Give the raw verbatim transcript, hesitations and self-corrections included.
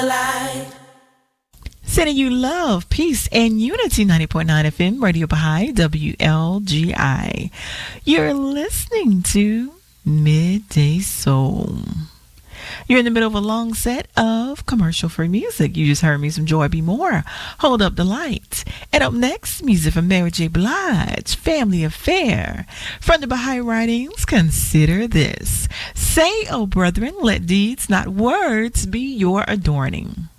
Sending you love, peace, and unity. ninety point nine F M, Radio Baha'i, W L G I. You're listening to Midday Soul. You're in the middle of a long set of commercial-free music. You just heard me some Joy B. Moore, Hold Up the Light. And up next, music from Mary J. Blige, Family Affair. From the Baha'i Writings, consider this. Say, O brethren, let deeds, not words, be your adorning.